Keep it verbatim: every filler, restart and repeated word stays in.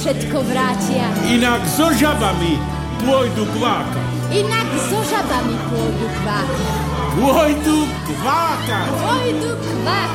všetko vrátia. Inak so žabami pôjdu kvákať. Inak so žabami pôjdu kvákať. Pôjdu kvákať. Pôjdu kvákať.